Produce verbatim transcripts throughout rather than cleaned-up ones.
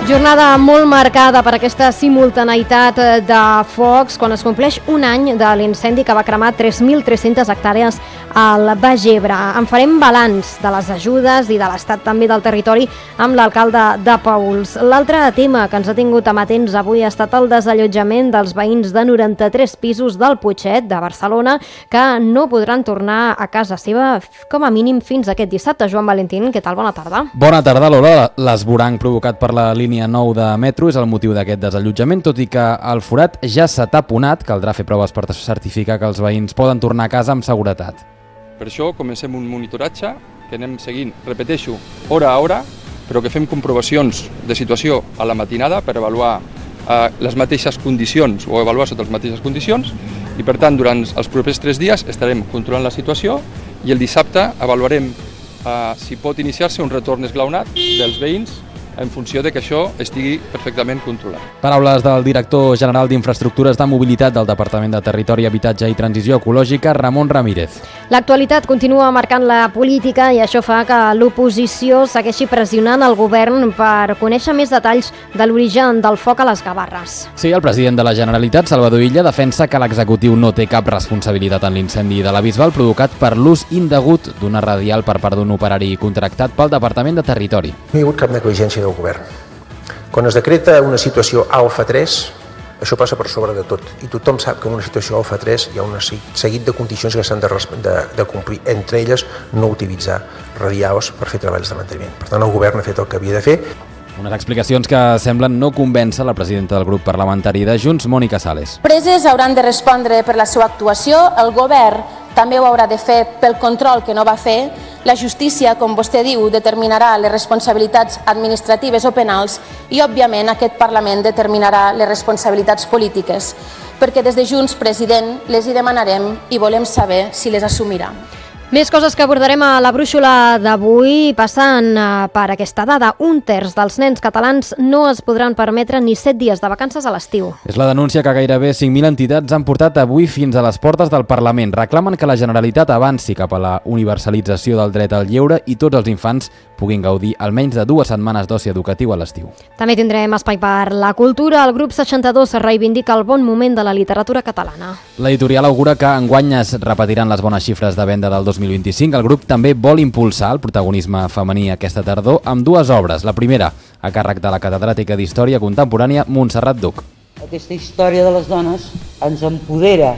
Jornada molt marcada per aquesta simultaneïtat de focs quan es compleix un any de l'incendi que va cremar tres mil tres-centes hectàrees al Baix Ebre. En farem balanç de les ajudes i de l'estat també del territori amb l'alcalde de Paüls. L'altre tema que ens ha tingut amatents avui ha estat el desallotjament dels veïns de noranta-tres pisos del Putxet de Barcelona que no podran tornar a casa seva com a mínim fins aquest dissabte. Joan Valentín, què tal? Bona tarda. Bona tarda, Lola. L'esvoranc provocat per la línia nou de metro és el motiu d'aquest desallotjament, tot i que el forat ja s'ha taponat, caldrà fer proves per certificar que els veïns poden tornar a casa amb seguretat. Per això comencem un monitoratge que anem seguint, repeteixo, hora a hora, però que fem comprovacions de situació a la matinada per avaluar eh, les mateixes condicions o avaluar sota les mateixes condicions i per tant durant els propers tres dies estarem controlant la situació i el dissabte avaluarem eh, si pot iniciar-se un retorn esglaonat dels veïns en funció de que això estigui perfectament controlat. Paraules del director general d'Infraestructures de Mobilitat del Departament de Territori, Habitatge i Transició Ecològica, Ramon Ramírez. L'actualitat continua marcant la política i això fa que l'oposició segueixi pressionant el govern per conèixer més detalls de l'origen del foc a les Gavarres. Sí, el president de la Generalitat, Salvador Illa, defensa que l'executiu no té cap responsabilitat en l'incendi de la Bisbal provocat per l'ús indegut d'una radial per part d'un operari contractat pel Departament de Territori. No hi ha hagut cap negligència del govern. Quan es decreta una situació alfa tres, això passa per sobre de tot i tothom sap que en una situació alfa tres hi ha un seguit de condicions que s'han de, de, de complir, entre elles no utilitzar radials per fer treballs de manteniment. Per tant, el govern ha fet el que havia de fer. Unes explicacions que semblen no convèncer la presidenta del grup parlamentari de Junts, Mònica Sales. Preses hauran de respondre per la seva actuació, el govern també ho haurà de fer pel control que no va fer, la justícia, com vostè diu, determinarà les responsabilitats administratives o penals i, òbviament, aquest Parlament determinarà les responsabilitats polítiques, perquè des de Junts, president, les hi demanarem i volem saber si les assumirà. Més coses que abordarem a la brúixola d'avui passant per aquesta dada. Un terç dels nens catalans no es podran permetre ni set dies de vacances a l'estiu. És la denúncia que gairebé cinc mil entitats han portat avui fins a les portes del Parlament. Reclamen que la Generalitat avanci cap a la universalització del dret al lleure i tots els infants puguin gaudir almenys de dues setmanes d'oci educatiu a l'estiu. També tindrem espai per la cultura. El grup seixanta-dos reivindica el bon moment de la literatura catalana. L'editorial augura que enguany es repetiran les bones xifres de venda del dos mil vint-i-cinc. El grup també vol impulsar el protagonisme femení aquesta tardor amb dues obres. La primera, a càrrec de la catedràtica d'Història Contemporània Montserrat Duc. Aquesta història de les dones ens empodera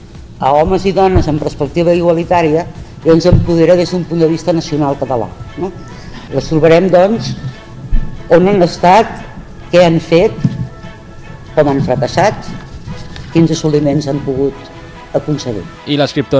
a homes i dones en perspectiva igualitària i ens empodera des d'un punt de vista nacional català. No? Les trobarem, doncs, on han estat, què han fet, com han fracassat, quins assoliments han pogut aconseguir. I l'escriptor